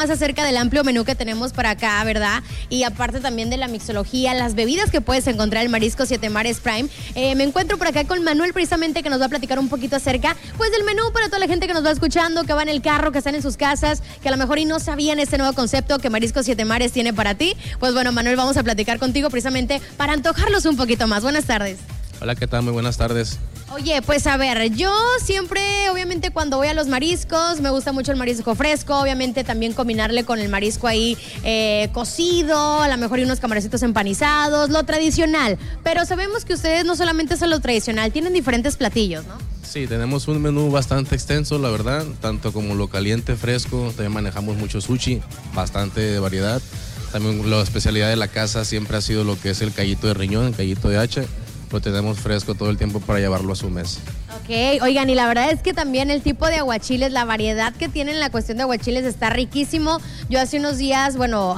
más acerca del amplio menú que tenemos para acá, ¿verdad? Y aparte también de la mixología, las bebidas que puedes encontrar en Mariscos 7 Mares Prime. Me encuentro por acá con Manuel precisamente, que nos va a platicar un poquito acerca pues del menú para toda la gente que nos va escuchando, que va en el carro, que están en sus casas, que a lo mejor y no sabían este nuevo concepto que Mariscos 7 Mares tiene para ti. Pues bueno, Manuel, vamos a platicar contigo precisamente para antojarlos un poquito más. Buenas tardes. Hola, ¿qué tal? Muy buenas tardes. Oye, pues a ver, yo siempre, obviamente cuando voy a los mariscos, me gusta mucho el marisco fresco, obviamente también combinarle con el marisco ahí cocido, a lo mejor y unos camaroncitos empanizados, lo tradicional. Pero sabemos que ustedes no solamente son lo tradicional, tienen diferentes platillos, ¿no? Sí, tenemos un menú bastante extenso, la verdad, tanto como lo caliente, fresco, también manejamos mucho sushi, bastante variedad. También la especialidad de la casa siempre ha sido lo que es el callito de riñón, el callito de hacha. Lo tenemos fresco todo el tiempo para llevarlo a su mesa. Ok, oigan, y la verdad es que también el tipo de aguachiles, la variedad que tienen la cuestión de aguachiles está riquísimo. Yo hace unos días,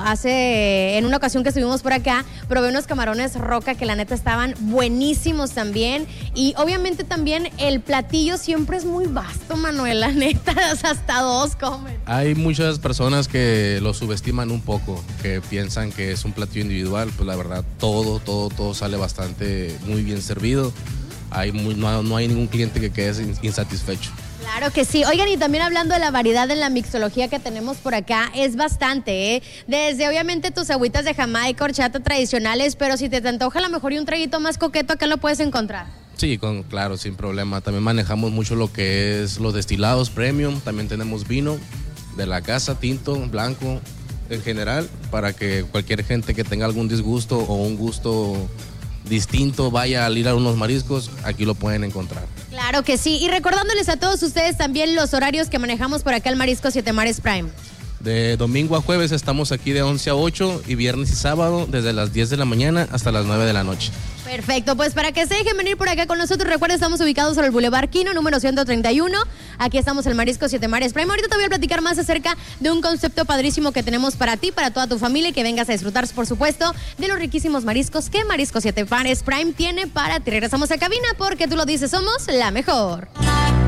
en una ocasión que estuvimos por acá, probé unos camarones roca que la neta estaban buenísimos también. Y obviamente también el platillo siempre es muy vasto, Manuel, la neta, hasta dos comen. Hay muchas personas que lo subestiman un poco, que piensan que es un platillo individual, pues la verdad todo sale bastante muy bien servido. No hay ningún cliente que quede insatisfecho. Claro que sí. Oigan, y también hablando de la variedad en la mixología que tenemos por acá, es bastante, ¿eh? Desde obviamente tus agüitas de Jamaica, horchata tradicionales, pero si te antoja a lo mejor y un traguito más coqueto, acá lo puedes encontrar. Sí, claro, sin problema. También manejamos mucho lo que es los destilados premium, también tenemos vino de la casa, tinto, blanco, en general, para que cualquier gente que tenga algún disgusto o un gusto distinto vaya a ir a unos mariscos, aquí lo pueden encontrar. Claro que sí, y recordándoles a todos ustedes también los horarios que manejamos por acá el Marisco 7 Mares Prime. De domingo a jueves estamos aquí de 11 a 8 y viernes y sábado desde las 10 de la mañana hasta las 9 de la noche. Perfecto, pues para que se dejen venir por acá con nosotros, recuerden, estamos ubicados sobre el Boulevard Quino, número 131. Aquí estamos el Marisco 7 Mares Prime. Ahorita te voy a platicar más acerca de un concepto padrísimo que tenemos para ti, para toda tu familia, y que vengas a disfrutar, por supuesto, de los riquísimos mariscos que Marisco 7 Mares Prime tiene para ti. Regresamos a cabina porque tú lo dices, somos la mejor.